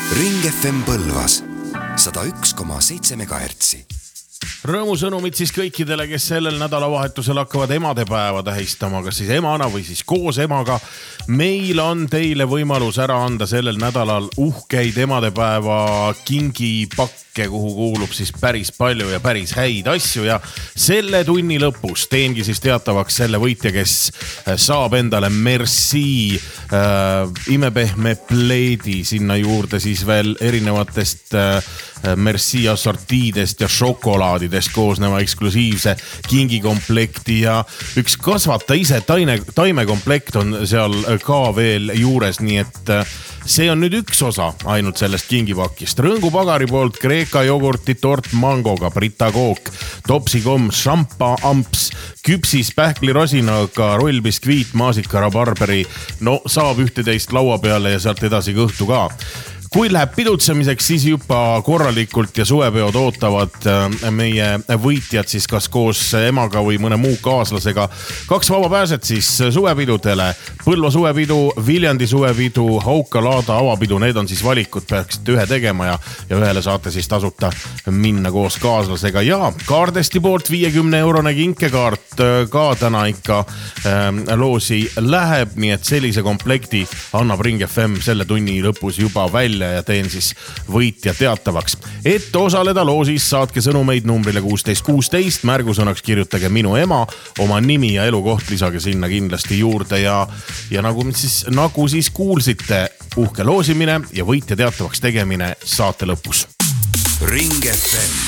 Ring FM Põlvas 101,7 MHz. Rõõmusõnumid siis kõikidele, kes sellel nädalavahetusel hakkavad emadepäeva tähistama, kas siis emana või siis koos emaga. Meil on teile võimalus ära anda sellel nädalal uhkeid emadepäeva kingipakke, kuhu kuulub siis päris palju ja päris häid asju ja selle tunni lõpus teengi siis teatavaks selle võitja, kes saab endale Merci imepehme pleedi, sinna juurde siis veel erinevatest Merci assortiidest ja šokolaadidest koosneva eksklusiivse kingikomplekti ja üks kasvata ise taimekomplekt on seal ka veel juures, nii et see on nüüd üks osa ainult sellest kingipakist. Rõngu pagari poolt Kreeka jogurti tort mangoga, Brita kook, topsikom, šampa amps, küpsis pähklirosinaga, rollbiskviit, maasika, rabarberi. No saab ühteteist laua peale ja sealt edasi kõhtu ka. Kui läheb pidutsemiseks, siis juba korralikult ja suvepeod ootavad meie võitjad siis kas koos emaga või mõne muu kaaslasega. 2 vaba pääset siis suvepidudele. Põlva suvepidu, Viljandi suvepidu, Hauka-Laada avapidu, need on siis valikud, peaksite ühe tegema ja ühele saate siis tasuta minna koos kaaslasega. Ja Kaardesti poolt 50-eurone kinkekaart ka täna ikka loosi läheb, nii et sellise komplekti annab Ring FM selle tunni lõpus juba välja ja teen siis võitja teatavaks. Et osaleda loosis, saatke sõnumeid numbrile 1616, märgusõnaks kirjutage minu ema, oma nimi ja elukoht lisage sinna kindlasti juurde ja nagu siis kuulsite, uhke loosimine ja võitja teatavaks tegemine saate lõpus. Ring FM